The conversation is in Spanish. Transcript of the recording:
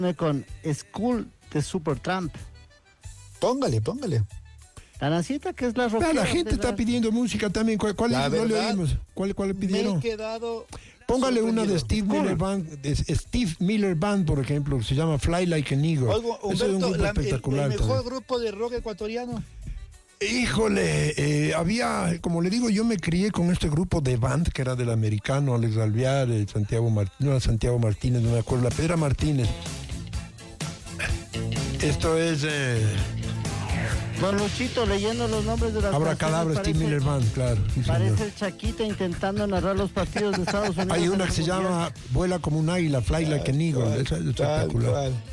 con School de Supertramp. Póngale. La Nancita, que es la rockera. La gente está pidiendo música también. ¿Cuál La no le verdad, oímos? ¿Cuál Me pidieron? he quedado Póngale una de sorprendido. Steve Miller Band, por ejemplo, que se llama Fly Like an Eagle. Oigo, Ese es un Humberto, grupo espectacular. el mejor también. grupo de rock ecuatoriano. Híjole, había, como le digo, yo me crié con este grupo de band que era del americano, Alex Alvear, no era Santiago Martínez, no me acuerdo, la Pedra Martínez. Esto es Don Luchito leyendo los nombres de las Abracadabra, Steve Miller Band, claro. Sí, parece señor. el Chaquita intentando narrar los partidos de Estados Unidos. Hay en una el que se Mundial. llama Vuela como un águila, Fly Like an Eagle, esa es espectacular.